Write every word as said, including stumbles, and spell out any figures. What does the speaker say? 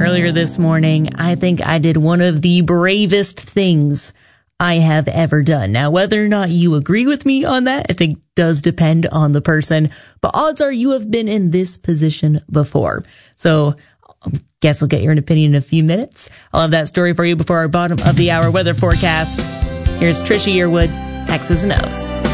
earlier this morning, I think I did one of the bravest things I have ever done. Now, whether or not you agree with me on that, I think does depend on the person, but odds are you have been in this position before. So I guess I'll get your opinion in a few minutes. I'll have that story for you before our bottom of the hour weather forecast. Here's Trisha Yearwood, X's and O's.